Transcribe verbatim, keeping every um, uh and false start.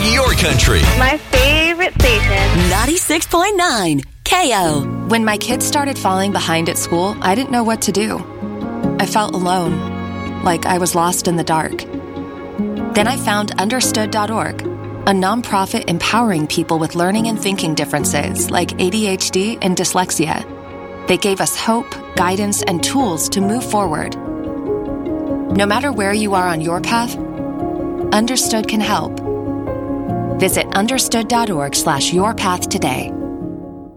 your country. My favorite station. ninety-six point nine K O. When my kids started falling behind at school, I didn't know what to do. I felt alone, like I was lost in the dark. Then I found understood dot org, a nonprofit empowering people with learning and thinking differences like A D H D and dyslexia. They gave us hope, guidance, and tools to move forward. No matter where you are on your path, Understood can help. Visit understood dot org slash your path today.